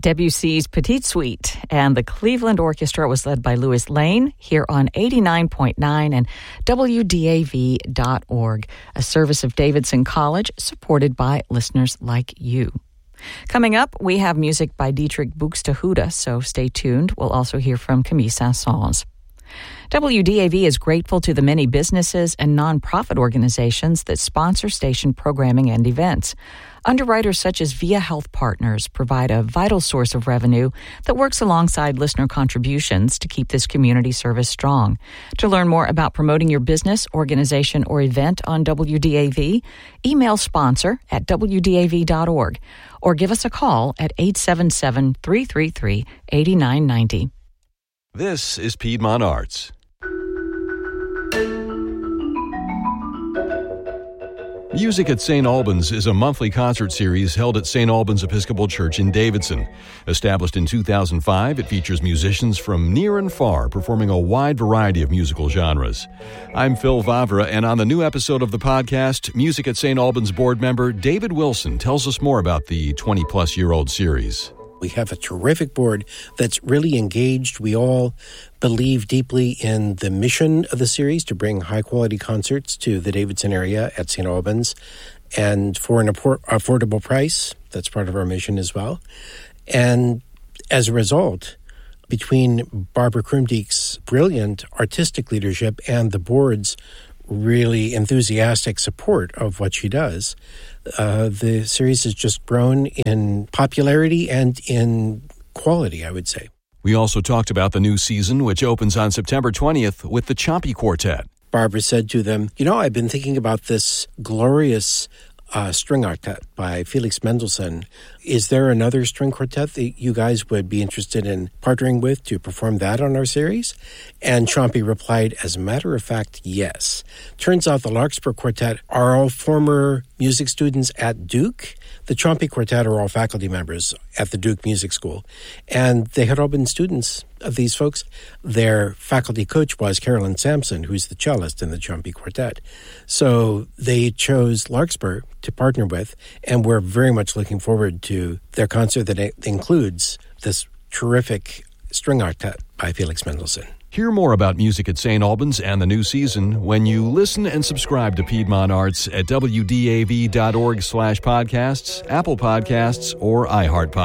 Debussy's Petite Suite, and the Cleveland Orchestra was led by Louis Lane here on 89.9 and WDAV.org, a service of Davidson College supported by listeners like you. Coming up, we have music by Dietrich Buxtehude, so stay tuned. We'll also hear from Camille Saint-Saëns. WDAV is grateful to the many businesses and nonprofit organizations that sponsor station programming and events. Underwriters such as Via Health Partners provide a vital source of revenue that works alongside listener contributions to keep this community service strong. To learn more about promoting your business, organization, or event on WDAV, email sponsor at WDAV.org or give us a call at 877-333-8990. This is Piedmont Arts. Music at St. Albans is a monthly concert series held at St. Albans Episcopal Church in Davidson. Established in 2005, it features musicians from near and far performing a wide variety of musical genres. I'm Phil Vavra, and on the new episode of the podcast, Music at St. Albans board member David Wilson tells us more about the 20-plus-year-old series. We have a terrific board that's really engaged. We all believe deeply in the mission of the series to bring high-quality concerts to the Davidson area at St. Albans, and for an affordable price. That's part of our mission as well. And as a result, between Barbara Krumdiek's brilliant artistic leadership and the board's really enthusiastic support of what she does, the series has just grown in popularity and in quality, I would say. We also talked about the new season, which opens on September 20th with the Ciampi Quartet. Barbara said to them, I've been thinking about this glorious string octet by Felix Mendelssohn. Is there another string quartet that you guys would be interested in partnering with to perform that on our series? And Ciampi replied, as a matter of fact, yes. Turns out the Larkspur Quartet are all former music students at Duke. The Ciampi Quartet are all faculty members at the Duke Music School. And they had all been students of these folks. Their faculty coach was Carolyn Sampson, who's the cellist in the Ciampi Quartet. So they chose Larkspur to partner with, and we're very much looking forward to their concert that includes this terrific string octet by Felix Mendelssohn. Hear more about Music at St. Albans and the new season when you listen and subscribe to Piedmont Arts at WDAV.org/podcasts, Apple Podcasts, or iHeartPodcasts.